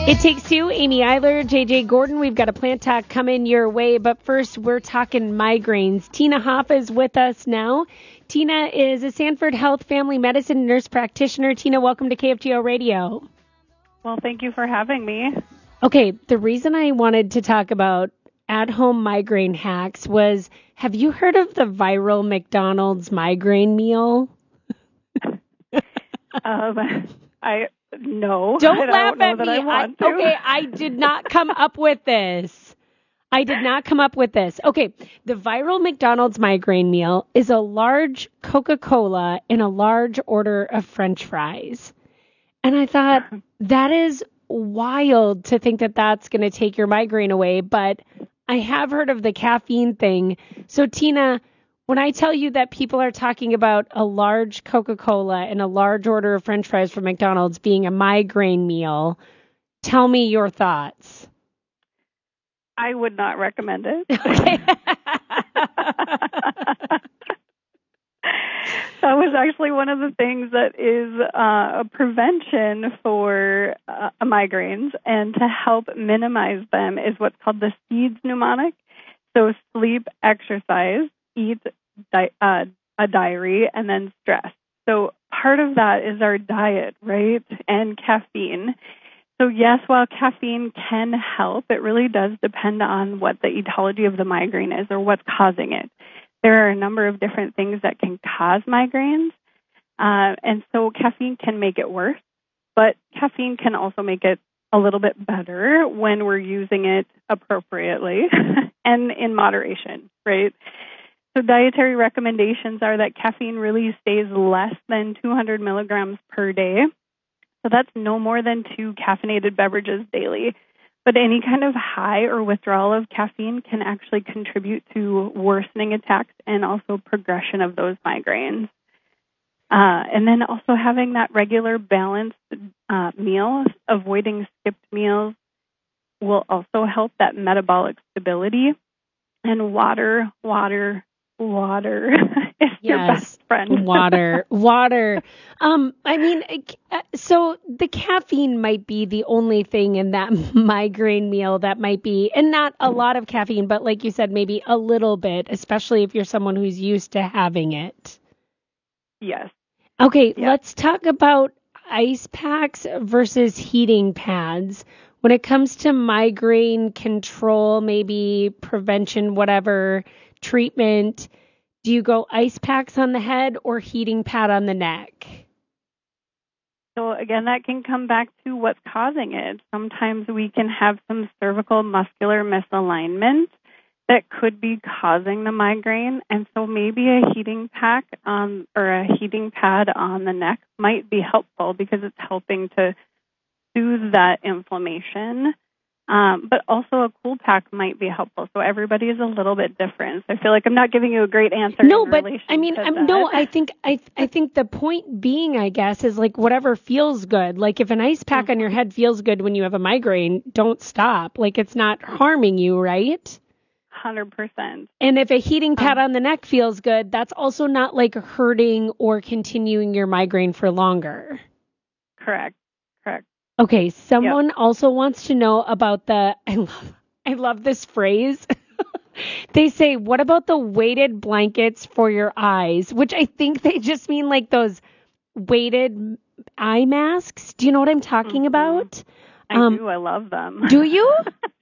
It Takes Two, Amy Eiler, JJ Gordon. We've got a plant talk coming your way, but first we're talking migraines. Tina Hoffa is with us now. Tina is a Sanford Health family medicine nurse practitioner. Tina, welcome to KFGO Radio. Well, thank you for having me. Okay, the reason I wanted to talk about at-home migraine hacks was, have you heard of the viral McDonald's migraine meal? No. Don't laugh know at that me. I want to. Okay, I did not come up with this. Okay, the viral McDonald's migraine meal is a large Coca-Cola and a large order of French fries. And I thought, that is wild to think that that's going to take your migraine away, but I have heard of the caffeine thing. So, Tina, when I tell you that people are talking about a large Coca-Cola and a large order of French fries from McDonald's being a migraine meal, tell me your thoughts. I would not recommend it. Okay. That was actually one of the things that is a prevention for migraines, and to help minimize them is what's called the SEEDS mnemonic. So sleep, exercise, eat, a diary, and then stress. So part of that is our diet, right? And caffeine. So yes, while caffeine can help, it really does depend on what the etiology of the migraine is or what's causing it. There are a number of different things that can cause migraines, and so caffeine can make it worse, but caffeine can also make it a little bit better when we're using it appropriately and in moderation, right? So dietary recommendations are that caffeine really stays less than 200 milligrams per day. So that's no more than 2 caffeinated beverages daily. But any kind of high or withdrawal of caffeine can actually contribute to worsening attacks and also progression of those migraines. And then also having that regular balanced meal, avoiding skipped meals, will also help that metabolic stability. And water is your best friend. Water. So the caffeine might be the only thing in that migraine meal that might be, and not a lot of caffeine, but like you said, maybe a little bit, especially if you're someone who's used to having it. Yes. Okay, Let's talk about ice packs versus heating pads. When it comes to migraine control, maybe prevention, whatever, treatment, do you go ice packs on the head or heating pad on the neck? So again, that can come back to what's causing it. Sometimes we can have some cervical muscular misalignment that could be causing the migraine, and so maybe a heating pack or a heating pad on the neck might be helpful because it's helping to soothe that inflammation. But also a cool pack might be helpful. So everybody is a little bit different. So I feel like I'm not giving you a great answer. No, but I think the point being, I guess, is like whatever feels good. Like if an ice pack on your head feels good when you have a migraine, don't stop. Like it's not harming you, right? 100%. And if a heating pad on the neck feels good, that's also not like hurting or continuing your migraine for longer. Correct. Okay, someone also wants to know about I love this phrase. They say, what about the weighted blankets for your eyes? Which I think they just mean like those weighted eye masks. Do you know what I'm talking about? I do. I love them. Do you?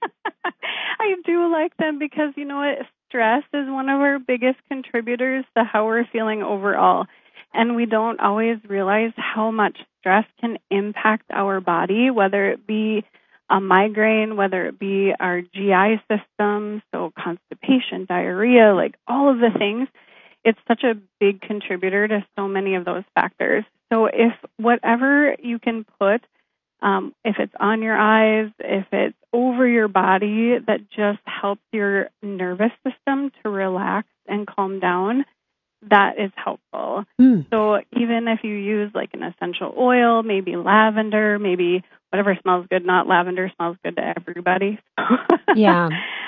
I do like them because, you know what, stress is one of our biggest contributors to how we're feeling overall. And we don't always realize how much stress can impact our body, whether it be a migraine, whether it be our GI system, so constipation, diarrhea, like all of the things. It's such a big contributor to so many of those factors. So if whatever you can put, if it's on your eyes, if it's over your body, that just helps your nervous system to relax and calm down, that is helpful. So even if you use like an essential oil, maybe lavender, maybe whatever smells good, not lavender smells good to everybody. Yeah.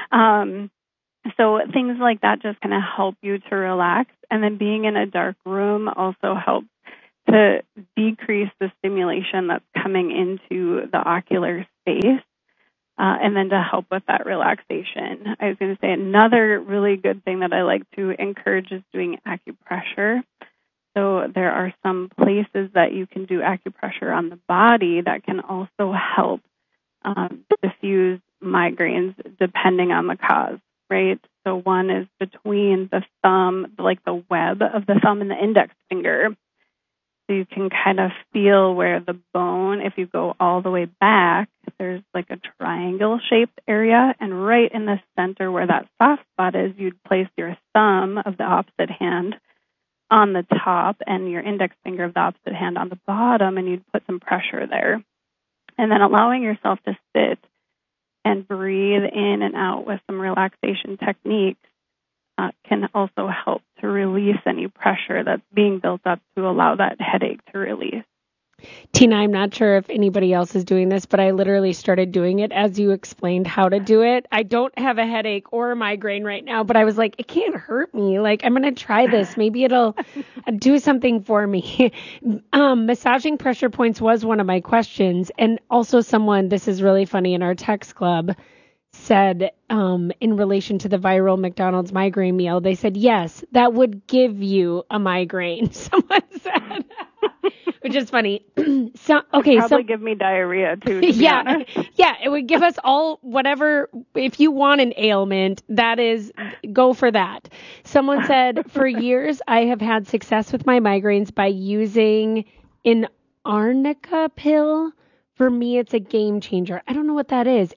So things like that just kind of help you to relax. And then being in a dark room also helps to decrease the stimulation that's coming into the ocular space, and then to help with that relaxation. I was going to say another really good thing that I like to encourage is doing acupressure. So there are some places that you can do acupressure on the body that can also help diffuse migraines depending on the cause, right? So one is between the thumb, like the web of the thumb and the index finger. So you can kind of feel where the bone, if you go all the way back, there's like a triangle-shaped area, and right in the center where that soft spot is, you'd place your thumb of the opposite hand on the top and your index finger of the opposite hand on the bottom, and you'd put some pressure there. And then allowing yourself to sit and breathe in and out with some relaxation techniques can also help to release any pressure that's being built up to allow that headache to release. Tina, I'm not sure if anybody else is doing this, but I literally started doing it as you explained how to do it. I don't have a headache or a migraine right now, but I was like, it can't hurt me. Like, I'm going to try this. Maybe it'll do something for me. Massaging pressure points was one of my questions. And also someone, this is really funny, in our text club said, in relation to the viral McDonald's migraine meal, they said, yes, that would give you a migraine. Someone said, which is funny. Probably give me diarrhea too. Yeah. Yeah. It would give us all whatever, if you want an ailment, that is, go for that. Someone said, for years, I have had success with my migraines by using an Arnica pill. For me, it's a game changer. I don't know what that is.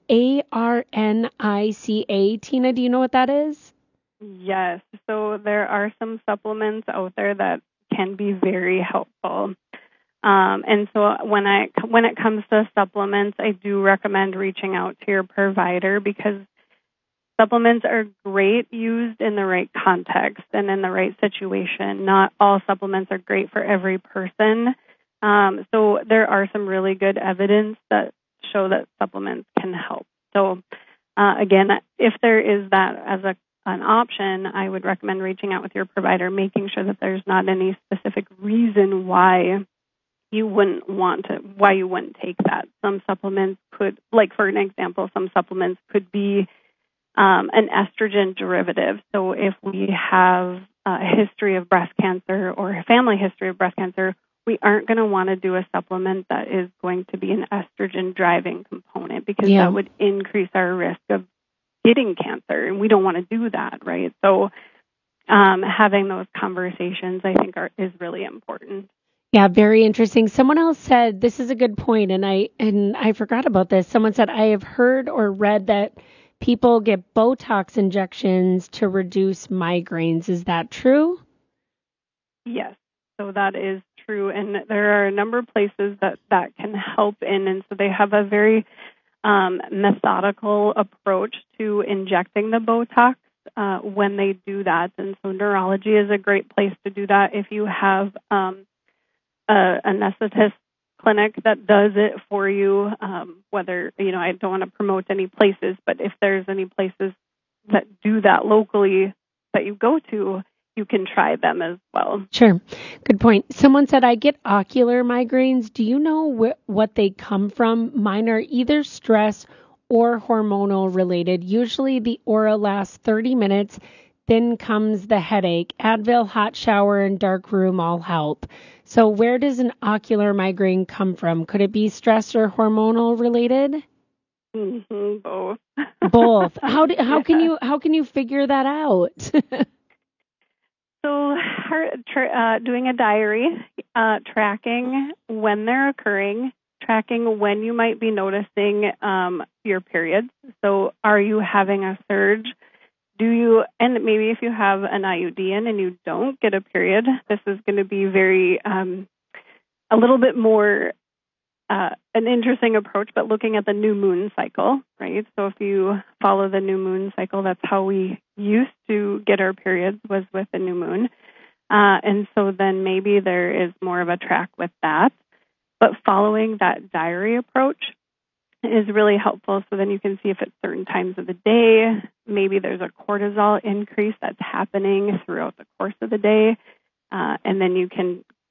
Arnica. Tina, do you know what that is? Yes. So there are some supplements out there that can be very helpful. And so when it comes to supplements, I do recommend reaching out to your provider, because supplements are great used in the right context and in the right situation. Not all supplements are great for every person. So there are some really good evidence that show that supplements can help. So again, if there is that as an option, I would recommend reaching out with your provider, making sure that there's not any specific reason why you wouldn't take that. Some supplements could, like for an example, some supplements could be an estrogen derivative. So if we have a history of breast cancer or a family history of breast cancer, we aren't going to want to do a supplement that is going to be an estrogen driving component, because that would increase our risk of getting cancer, and we don't want to do that, right? So having those conversations, I think, is really important. Yeah, very interesting. Someone else said, this is a good point, and I forgot about this. Someone said, I have heard or read that people get Botox injections to reduce migraines. Is that true? Yes, so that is true, and there are a number of places that can help in, and so they have a very methodical approach to injecting the Botox when they do that. And so neurology is a great place to do that. If you have an anesthetist clinic that does it for you, whether, I don't want to promote any places, but if there's any places that do that locally that you go to, you can try them as well. Sure. Good point. Someone said, I get ocular migraines. Do you know what they come from? Mine are either stress or hormonal related. Usually the aura lasts 30 minutes. Then comes the headache. Advil, hot shower, and dark room all help. So where does an ocular migraine come from? Could it be stress or hormonal related? Mm-hmm, both. Both. How can you figure that out? So doing a diary, tracking when they're occurring, tracking when you might be noticing your periods. So are you having a surge? And maybe if you have an IUD in and you don't get a period, this is going to be very, a little bit more an interesting approach, but looking at the new moon cycle, right? So if you follow the new moon cycle, that's how we used to get our periods, was with the new moon. And so then maybe there is more of a track with that. But following that diary approach is really helpful. So then you can see if at certain times of the day, maybe there's a cortisol increase that's happening throughout the course of the day. And then you can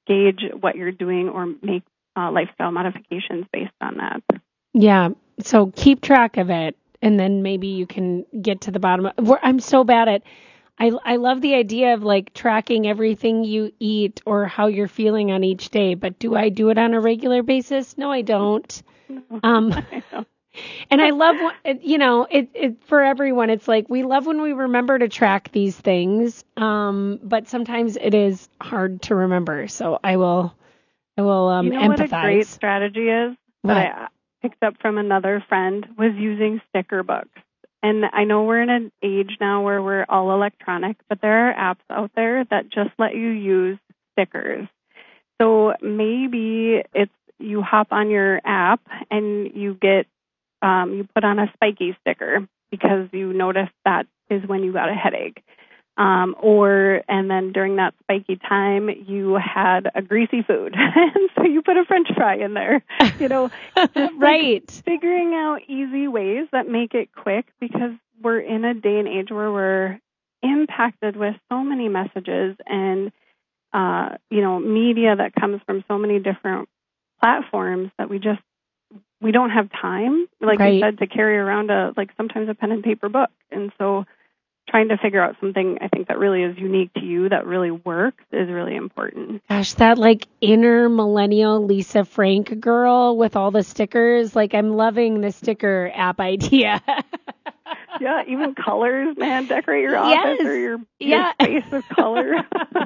gauge what you're doing or make lifestyle modifications based on that. Yeah. So keep track of it, and then maybe you can get to the bottom. I'm so bad at. I love the idea of like tracking everything you eat or how you're feeling on each day, but do I do it on a regular basis? No, I don't. I know. And I love, it for everyone. It's like we love when we remember to track these things, but sometimes it is hard to remember. So I will empathize. What a great strategy is that I picked up from another friend was using sticker books. And I know we're in an age now where we're all electronic, but there are apps out there that just let you use stickers. So maybe it's you hop on your app and you get you put on a spiky sticker because you notice that is when you got a headache. And then during that spiky time, you had a greasy food. And so you put a French fry in there, just right. Figuring out easy ways that make it quick, because we're in a day and age where we're impacted with so many messages and, media that comes from so many different platforms that we don't have time, like you said, to carry around sometimes a pen and paper book. And so trying to figure out something I think that really is unique to you that really works is really important. Gosh, that like inner millennial Lisa Frank girl with all the stickers. Like I'm loving the sticker app idea. Yeah, even colors, man. Decorate your office or your space with color.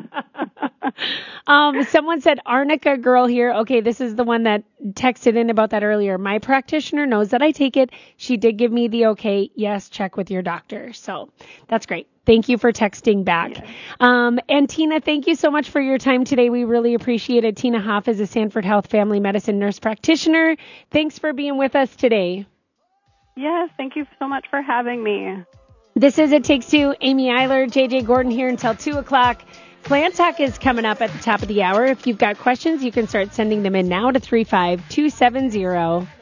Someone said Arnica girl here. Okay, this is the one that texted in about that earlier. My practitioner knows that I take it. She did give me the okay. Yes, check with your doctor. So that's great. Thank you for texting back. Yeah. And Tina, thank you so much for your time today. We really appreciate it. Tina Hoff is a Sanford Health Family Medicine nurse practitioner. Thanks for being with us today. Yes, thank you so much for having me. This is It Takes Two. Amy Eiler, JJ Gordon here until 2 o'clock. Plant Talk is coming up at the top of the hour. If you've got questions, you can start sending them in now to 35270.